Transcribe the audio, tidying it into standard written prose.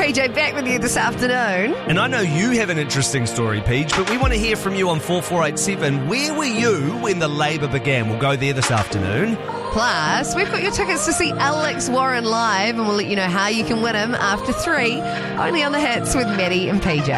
PJ back with you this afternoon. And I know you have an interesting story, Peach, but we want to hear from you on 4487. Where were you when the Labour began? We'll go there this afternoon. Plus, we've got your tickets to see Alex Warren live, and we'll let you know how you can win them after 3, only on the Hits with Maddie and PJ.